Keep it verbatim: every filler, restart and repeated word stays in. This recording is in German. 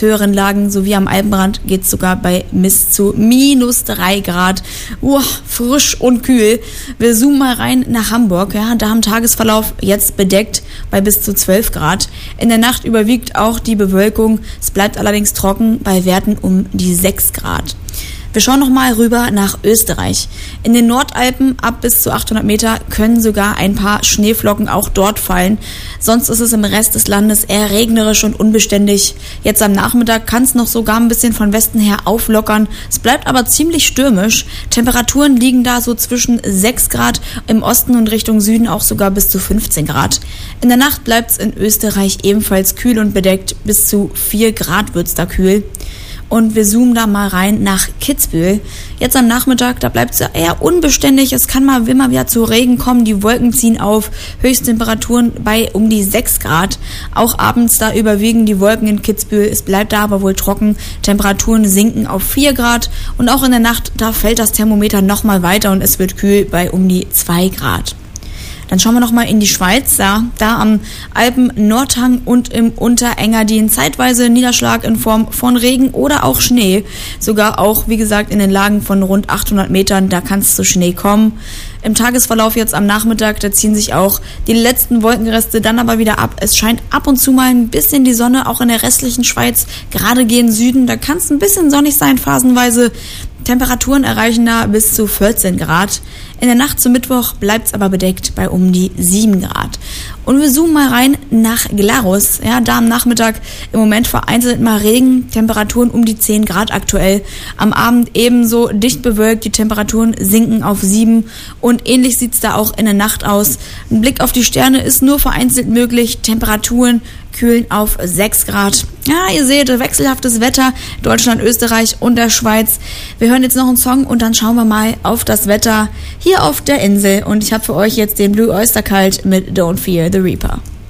höheren Lagen sowie am Alpenrand geht es sogar bei bis zu minus drei Grad. Uah, frisch und kühl. Wir zoomen mal rein nach Hamburg. Ja, da am Tagesverlauf jetzt bedeckt bei bis zu zwölf Grad. In der Nacht überwiegt auch die Bewölkung. Es bleibt allerdings trocken bei Werten um die sechs Grad. Wir schauen nochmal rüber nach Österreich. In den Nordalpen ab bis zu achthundert Meter können sogar ein paar Schneeflocken auch dort fallen. Sonst ist es im Rest des Landes eher regnerisch und unbeständig. Jetzt am Nachmittag kann es noch sogar ein bisschen von Westen her auflockern. Es bleibt aber ziemlich stürmisch. Temperaturen liegen da so zwischen sechs Grad, im Osten und Richtung Süden auch sogar bis zu fünfzehn Grad. In der Nacht bleibt es in Österreich ebenfalls kühl und bedeckt. Bis zu vier Grad wird es da kühl. Und wir zoomen da mal rein nach Kitzbühel. Jetzt am Nachmittag, da bleibt es eher unbeständig. Es kann mal immer wieder zu Regen kommen. Die Wolken ziehen auf. Höchsttemperaturen bei um die sechs Grad. Auch abends, da überwiegen die Wolken in Kitzbühel. Es bleibt da aber wohl trocken. Temperaturen sinken auf vier Grad. Und auch in der Nacht, da fällt das Thermometer nochmal weiter und es wird kühl bei um die zwei Grad. Dann schauen wir nochmal in die Schweiz, ja, da am Alpen-Nordhang und im Unterengadin zeitweise Niederschlag in Form von Regen oder auch Schnee. Sogar auch, wie gesagt, in den Lagen von rund achthundert Metern, da kann es zu Schnee kommen. Im Tagesverlauf jetzt am Nachmittag, da ziehen sich auch die letzten Wolkenreste dann aber wieder ab. Es scheint ab und zu mal ein bisschen die Sonne, auch in der restlichen Schweiz, gerade gegen Süden. Da kann es ein bisschen sonnig sein, phasenweise. Temperaturen erreichen da bis zu vierzehn Grad. In der Nacht zum Mittwoch bleibt es aber bedeckt bei um die sieben Grad. Und wir zoomen mal rein nach Glarus. Ja, da am Nachmittag im Moment vereinzelt mal Regen, Temperaturen um die zehn Grad aktuell. Am Abend ebenso dicht bewölkt, die Temperaturen sinken auf sieben und ähnlich sieht es da auch in der Nacht aus. Ein Blick auf die Sterne ist nur vereinzelt möglich, Temperaturen kühlen auf sechs Grad. Ja, ihr seht, wechselhaftes Wetter, Deutschland, Österreich und der Schweiz. Wir hören jetzt noch einen Song und dann schauen wir mal auf das Wetter hier auf der Insel. Und ich habe für euch jetzt den Blue Oyster Cult mit Don't Fear the Reaper.